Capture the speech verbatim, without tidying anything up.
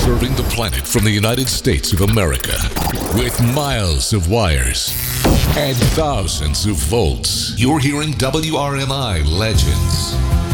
Serving the planet from the United States of America. With miles of wires and thousands of volts. You're hearing W R M I Legends.